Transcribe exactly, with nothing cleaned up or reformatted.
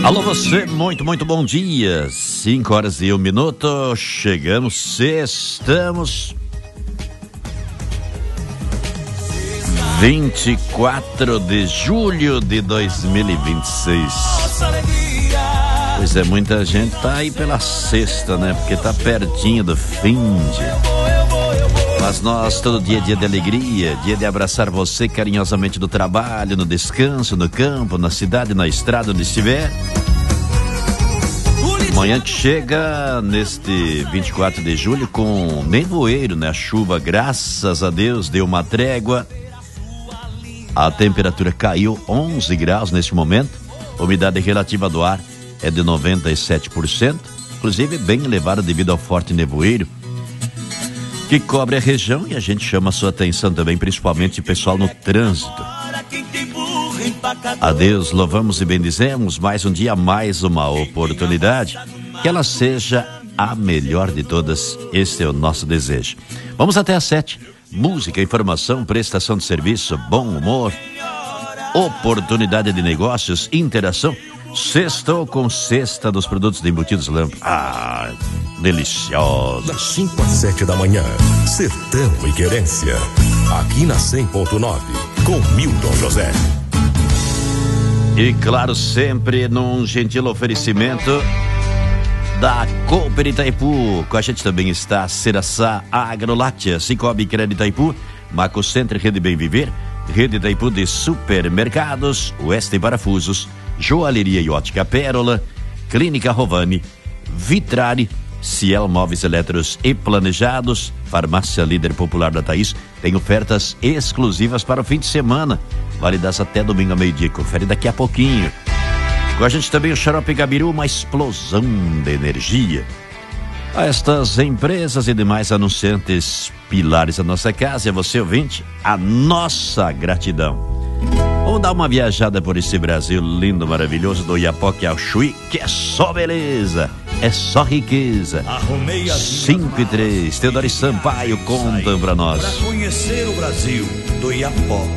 Alô você, muito, muito bom dia. Cinco horas e um minuto, chegamos, estamos vinte e quatro de julho de dois mil e vinte e seis. Pois é, muita gente tá aí pela sexta, né? Porque tá pertinho do fim de... Mas nós, todo dia é dia de alegria, dia de abraçar você carinhosamente do trabalho, no descanso, no campo, na cidade, na estrada, onde estiver. Manhã que chega neste vinte e quatro de julho com nevoeiro, né? A chuva, graças a Deus, deu uma trégua. A temperatura caiu onze graus neste momento. A umidade relativa do ar é de noventa e sete por cento, inclusive bem elevada devido ao forte nevoeiro que cobre a região, e a gente chama a sua atenção também, principalmente o pessoal no trânsito. A Deus louvamos e bendizemos, mais um dia, mais uma oportunidade, que ela seja a melhor de todas, este é o nosso desejo. Vamos até às sete, música, informação, prestação de serviço, bom humor, oportunidade de negócios, interação. Sextou com cesta dos produtos de embutidos Lampa. Ah, deliciosos. Das cinco às sete da manhã, Sertão e Querência. Aqui na cem ponto nove, com Milton José. E claro, sempre num gentil oferecimento da Cooper Itaipu. Com a gente também está Ceraçá Agroláctea, Cicobi Crédito Itaipu, Maco Center, Rede Bem Viver, Rede Itaipu de Supermercados, Oeste Parafusos, Joalheria e Ótica Pérola, Clínica Rovani, Vitrari, Ciel Móveis Eletros e Planejados, Farmácia Líder Popular da Thaís, tem ofertas exclusivas para o fim de semana, válidas até domingo ao meio-dia, confere daqui a pouquinho. Com a gente também o Xarope Gabiru, uma explosão de energia. A estas empresas e demais anunciantes pilares da nossa casa, e a você ouvinte, a nossa gratidão. Vamos dar uma viajada por esse Brasil lindo, maravilhoso, do Iapoque ao Chuí, que é só beleza, é só riqueza. cinco e três, Teodoro Sampaio contam pra nós. Pra conhecer o Brasil, do Iapó